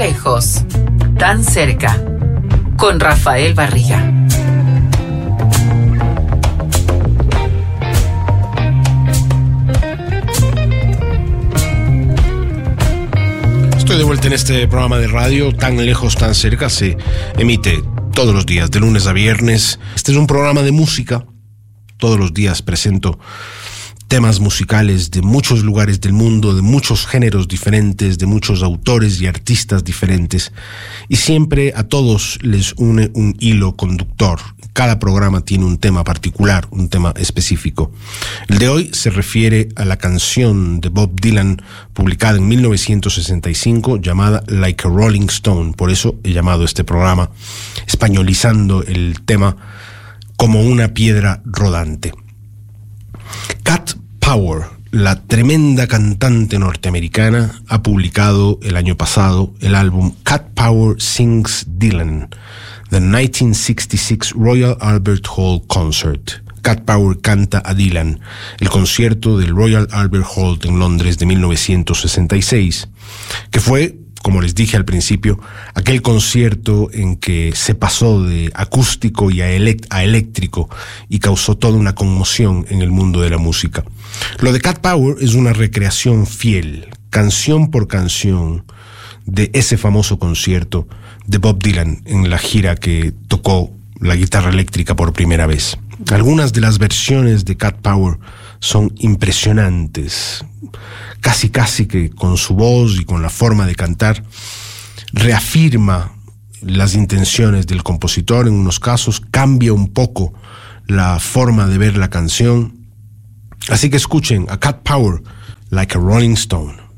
lejos, tan cerca, con Rafael Barriga. Estoy de vuelta en este programa de radio, Tan lejos, tan cerca. Se emite todos los días, de lunes a viernes. Este es un programa de música. Todos los días presento temas musicales de muchos lugares del mundo, de muchos géneros diferentes, de muchos autores y artistas diferentes, y siempre a todos les une un hilo conductor. Cada programa tiene un tema particular, un tema específico. El de hoy se refiere a la canción de Bob Dylan publicada en 1965 llamada Like a Rolling Stone. Por eso he llamado este programa españolizando el tema como una piedra rodante. Cat Power, la tremenda cantante norteamericana, ha publicado el año pasado el álbum Cat Power Sings Dylan, The 1966 Royal Albert Hall Concert. Cat Power canta a Dylan, el concierto del Royal Albert Hall en Londres de 1966, que fue, como les dije al principio, aquel concierto en que se pasó de acústico y a eléctrico y causó toda una conmoción en el mundo de la música. Lo de Cat Power es una recreación fiel, canción por canción, de ese famoso concierto de Bob Dylan en la gira que tocó la guitarra eléctrica por primera vez. Algunas de las versiones de Cat Power son impresionantes. Casi que con su voz y con la forma de cantar reafirma las intenciones del compositor. En unos casos cambia un poco la forma de ver la canción. Así que escuchen a Cat Power, Like a Rolling Stone.